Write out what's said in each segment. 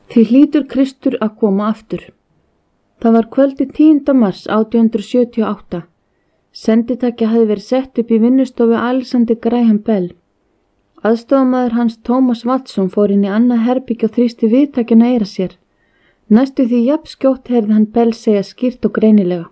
Því hlýtur Kristur að koma aftur. Það var kvöldi 10. mars 1878. Senditækja hafði verið sett upp í vinnustofu Alexander Graham Bell. Aðstofamaður hans Thomas Watson fór inn í annað herbergi og þrýsti viðtækjuna eyra sér. Næstu því jafnskjótt heyrði hann Bell segja skýrt og greinilega: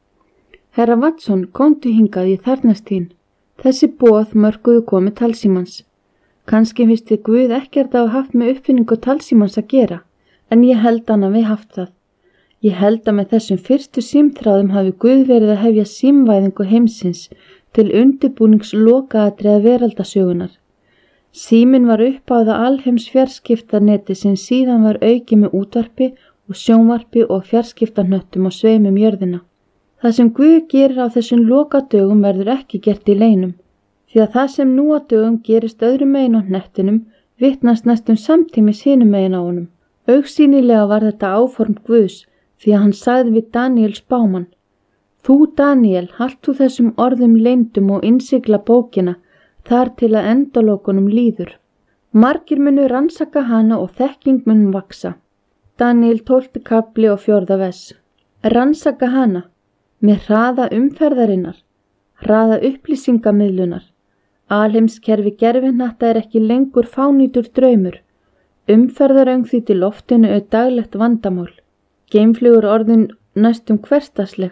Herra Watson, komdu hingað, ég þarfnast þín. Þessi boð mörkuðu komi talsímans. Kannski finnst þið Guð ekkert að hafa haft með uppfinningu talsímans að gera, en ég held hann að við haft það. Ég held að með þessum fyrstu símþráðum hafi Guð verið að hefja símvæðingu heimsins til undirbúnings lokaatriða veraldasögunar. Síminn var uppáða alheims fjarskiptaneti sem síðan var aukið með útvarpi og sjónvarpi og fjarskiptanöttum á sveimum jörðina. Það sem Guð gerir á þessum lokadögum verður ekki gert í leynum, því að það sem nú á dögum gerist öðrum megin á hnettinum vitnast næstum samtímis hinum megin á honum. Augsýnilega var þetta áform Guðs, því að hann sagði við Daniel spámann: Þú, Daniel, halt þú þessum orðum leyndum og innsigla bókina þar til að endalokunum líður. Margir munu rannsaka hana og þekking mun vaksa. Daniel 12. kafli og 4. vers. Rannsaka hana með hraða umferðarinnar, hraða upplýsingamiðlunar. Alheimskerfi gervihnatta ekki lengur fánýtur draumur. Umferðaröngþýtt í loftinu daglegt vandamál. Geimflugur orðin næstum hversdagsleg.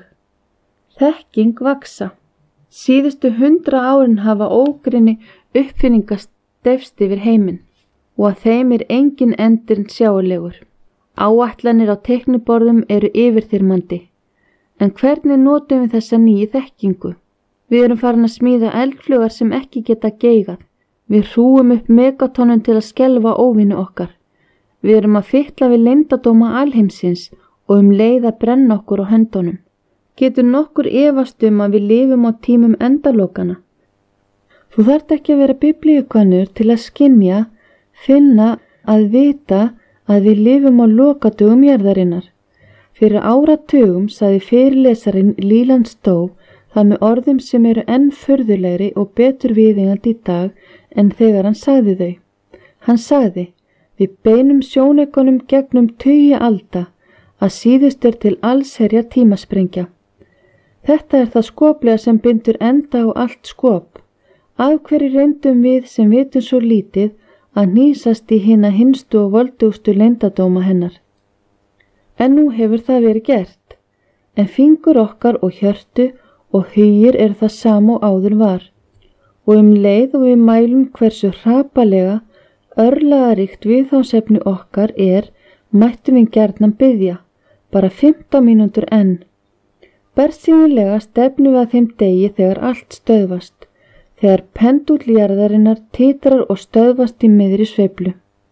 Þekking vaksa. Síðustu 100 árin hafa ógrynni uppfinningast stefst yfir heiminn og að þeim engin endurinn sjáanlegur. Áætlanir á teikniborðum eru yfirþyrmandi. En hvernig notum við þessa nýju þekkingu? Við erum farin að smíða eldflugar sem ekki geta geigað. Við hrúum upp megatonum til að skelfa óvini okkar. Við erum að fitla við leyndardóma alheimsins og leið að brenna okkur á höndunum. Getur nokkur efast að við lifum á tímum endalokana? Þú þarft ekki að vera biblíukönnur til að skynja, finna, að vita að við lifum á lokadögum jarðarinnar. Fyrir áratugum sagði fyrirlesarinn Leland Stowe það með orðum sem eru enn furðulegri og betur viðeigandi í dag en þegar hann sagði þau. Hann sagði: Við beinum sjónaukunum gegnum tugi alda, að síðust til allsherjar tímasprengja. Þetta það skoplega sem bindur enda á allt skop. Af hverju reyndum við sem vitum svo lítið að hnýsast í hina hinstu og voldugustu leyndardóma hennar? En nú hefur það verið gert. En fingur okkar og hjörtu og hugir það sama og áður var. Og leið og við mælum hversu hrapalega, örlagaríkt viðfangsefni okkar mættum við gjarnan biðja, bara 15 mínútur enn. Bersýnilega stefnum við að þeim degi þegar allt stöðvast, þegar pendúll jarðarinnar titrar og stöðvast í miðri sveiflu.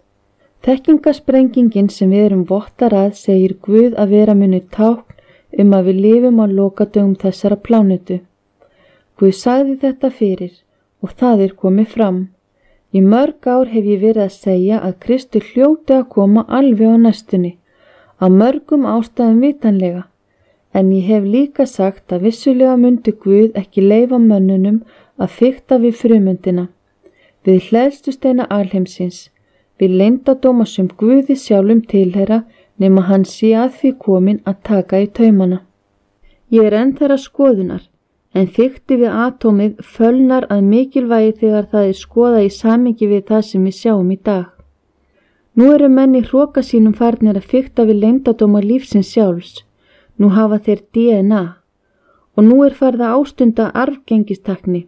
Þekkingasprengingin sem við erum vottar að segir Guð að vera muni tákn að við lifum á lokadögum þessara plánetu. Guð sagði þetta fyrir og það komið fram. Í mörg ár hef ég verið að segja að Kristur hljóti að koma alveg á næstunni, af mörgum ástæðum vitanlega. En ég hef líka sagt að vissulega myndi Guð ekki leyfa mönnunum að fikta við frumyndina, við hleðslusteina alheimsins, við leyndardóma sem Guði sjálfum tilheyra nema hann sé að því komin að taka í taumana. Ég enn þeirra skoðunar, en fikti við atómið fölnar að mikilvægi þegar það skoðað í samhengi við það sem við sjáum í dag. Nú eru menn í hroka sínum farnir að fikta við leyndardóma lífsins sjálfs. Nú hafa þeir DNA og nú farið að ástunda arfgengistakni.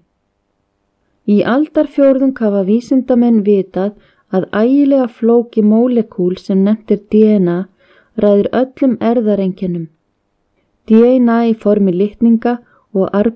Í aldarfjórðung hafa vísindamenn vitað að ægilega flóki mólekúl sem nefnt DNA ræður öllum erfðareinkennum. DNA í formi litninga og